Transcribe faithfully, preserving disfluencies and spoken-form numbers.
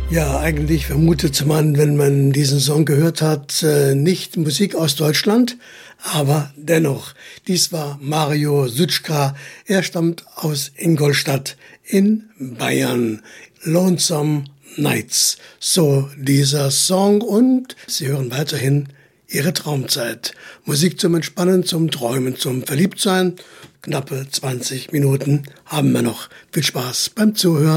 Ja, eigentlich vermutet man, wenn man diesen Song gehört hat, nicht Musik aus Deutschland, aber dennoch, dies war Mario Sütschka. Er stammt aus Ingolstadt in Bayern. Lonesome Nights, so dieser Song, und Sie hören weiterhin Ihre Traumzeit. Musik zum Entspannen, zum Träumen, zum Verliebtsein. Knappe zwanzig Minuten haben wir noch. Viel Spaß beim Zuhören.